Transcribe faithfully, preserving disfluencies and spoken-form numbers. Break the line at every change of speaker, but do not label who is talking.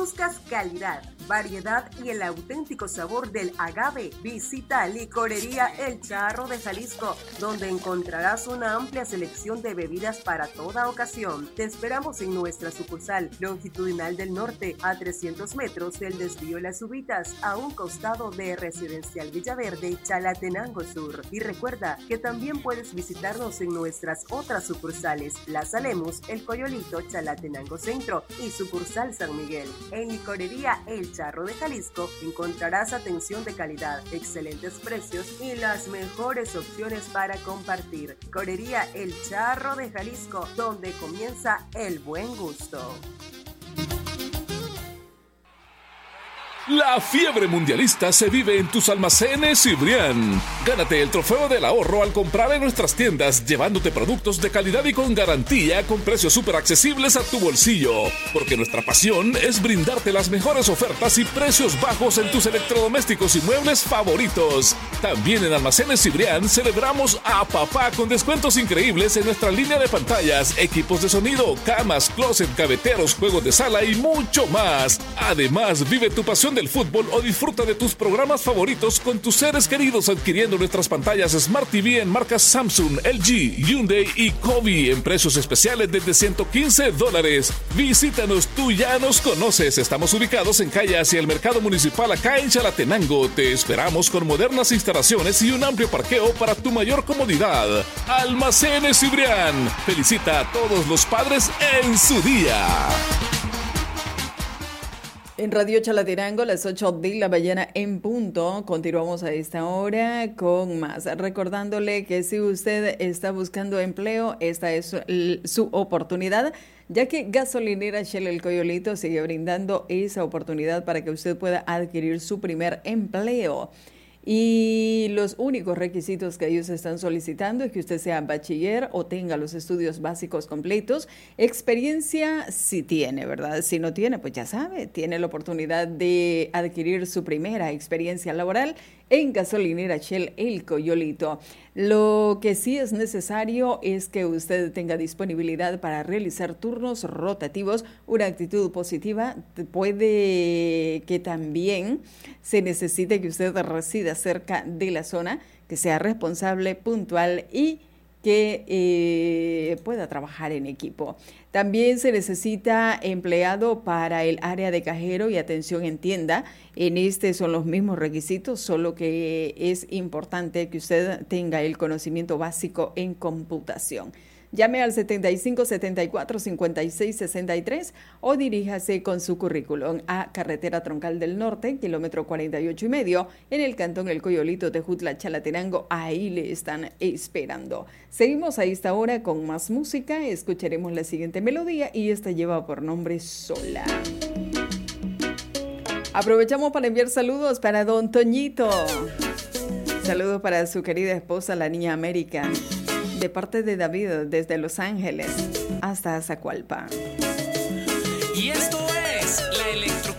buscas calidad, variedad y el auténtico sabor del agave, visita Licorería El Charro de Jalisco, donde encontrarás una amplia selección de bebidas para toda ocasión. Te esperamos en nuestra sucursal longitudinal del norte, a trescientos metros del desvío Las Ubitas, a un costado de Residencial Villaverde y Chalatenango Sur. Y recuerda que también puedes visitarnos en nuestras otras sucursales, Plaza Lemus, El Coyolito, Chalatenango Centro y sucursal San Miguel. En Licorería El Charro de Jalisco encontrarás atención de calidad, excelentes precios y las mejores opciones para compartir. Licorería El Charro de Jalisco, donde comienza el buen gusto.
La fiebre mundialista se vive en tus almacenes Cibrián. Gánate el trofeo del ahorro al comprar en nuestras tiendas, llevándote productos de calidad y con garantía con precios súper accesibles a tu bolsillo. Porque nuestra pasión es brindarte las mejores ofertas y precios bajos en tus electrodomésticos y muebles favoritos. También en almacenes Cibrián celebramos a papá con descuentos increíbles en nuestra línea de pantallas, equipos de sonido, camas, closet, gaveteros, juegos de sala y mucho más. Además, vive tu pasión del fútbol o disfruta de tus programas favoritos con tus seres queridos adquiriendo nuestras pantallas Smart T V en marcas Samsung, L G, Hyundai y Kobe en precios especiales desde ciento quince dólares. Visítanos, tú ya nos conoces. Estamos ubicados en calle hacia el Mercado Municipal acá en Chalatenango. Te esperamos con modernas instalaciones y un amplio parqueo para tu mayor comodidad. Almacenes Cibrián. Felicita a todos los padres en su día.
En Radio Chalatenango, las ocho de la mañana en punto. Continuamos a esta hora con más. Recordándole que si usted está buscando empleo, esta es su oportunidad, ya que Gasolinera Shell El Coyolito sigue brindando esa oportunidad para que usted pueda adquirir su primer empleo. Y los únicos requisitos que ellos están solicitando es que usted sea bachiller o tenga los estudios básicos completos. Experiencia sí tiene, ¿verdad? Si no tiene, pues ya sabe, tiene la oportunidad de adquirir su primera experiencia laboral en Gasolinera Shell El Coyolito. Lo que sí es necesario es que usted tenga disponibilidad para realizar turnos rotativos, una actitud positiva. Puede que también se necesite que usted resida cerca de la zona, que sea responsable, puntual y que eh, pueda trabajar en equipo. También se necesita empleado para el área de cajero y atención en tienda. En este son los mismos requisitos, solo que es importante que usted tenga el conocimiento básico en computación. Llame al setenta y cinco, setenta y cuatro, cincuenta y seis, sesenta y tres o diríjase con su currículum a Carretera Troncal del Norte, kilómetro cuarenta y ocho y medio, en el cantón El Coyolito, Tejutla, Chalatenango. Ahí le están esperando. Seguimos a esta hora con más música. Escucharemos la siguiente melodía y esta lleva por nombre Sola. Aprovechamos para enviar saludos para don Toñito. Saludos para su querida esposa, la niña América. De parte de David, desde Los Ángeles hasta Zacualpa.
Y esto es la electro